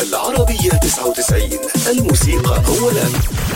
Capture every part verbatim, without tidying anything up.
العربية تسعة وتسعين، الموسيقى أولا.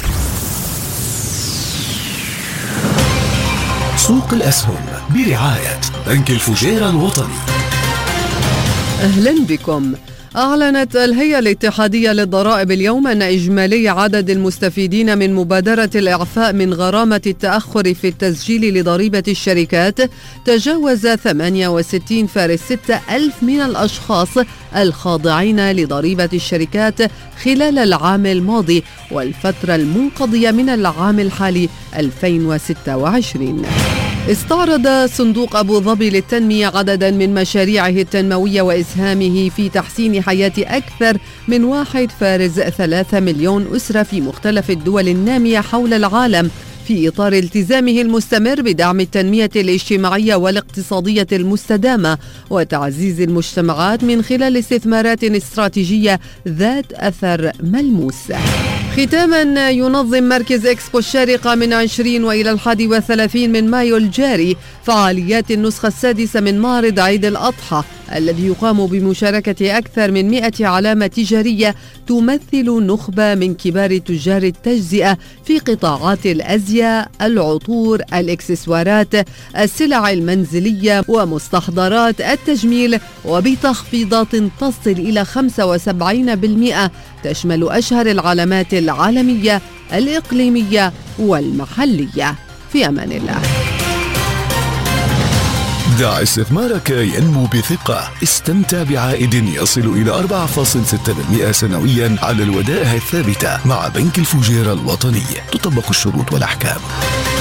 سوق الأسهم برعاية بنك الفجيرة الوطني. أهلا بكم. أعلنت الهيئة الاتحادية للضرائب اليوم أن إجمالي عدد المستفيدين من مبادرة الإعفاء من غرامة التأخر في التسجيل لضريبة الشركات تجاوز ثمانية وستين فاصلة ستة ألف من الأشخاص الخاضعين لضريبة الشركات خلال العام الماضي والفترة المنقضية من العام الحالي ألفين وستة وعشرين. استعرض صندوق أبو ظبي للتنمية عددا من مشاريعه التنموية وإسهامه في تحسين حياة أكثر من واحد فاصلة ثلاثة مليون أسرة في مختلف الدول النامية حول العالم، في إطار التزامه المستمر بدعم التنمية الاجتماعية والاقتصادية المستدامة وتعزيز المجتمعات من خلال استثمارات استراتيجية ذات أثر ملموس. ختاما، ينظم مركز إكسبو الشارقة من عشرين وإلى الحادي والثلاثين من مايو الجاري فعاليات النسخة السادسة من معرض عيد الأضحى الذي يقام بمشاركة أكثر من مئة علامة تجارية تمثل نخبة من كبار تجار التجزئة في قطاعات الأزياء، العطور، الإكسسوارات، السلع المنزلية ومستحضرات التجميل، وبتخفيضات تصل إلى خمسة وسبعين بالمئة تشمل أشهر العلامات العالمية الإقليمية والمحلية. في أمان الله. دع استثمارك ينمو بثقة. استمتع بعائد يصل إلى أربعة فاصلة ستة بالمئة سنويا على الودائع الثابتة مع بنك الفجيرة الوطني. تطبق الشروط والأحكام.